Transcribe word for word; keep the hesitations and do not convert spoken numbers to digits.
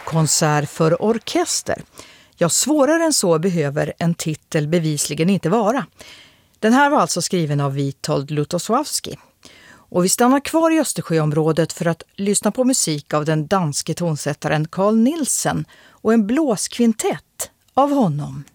Konsert för orkester. Ja, svårare än så behöver en titel bevisligen inte vara. Den här var alltså skriven av Witold Lutosławski. Och vi stannar kvar i Östersjöområdet för att lyssna på musik av den danske tonsättaren Carl Nielsen och en blåskvintett av honom.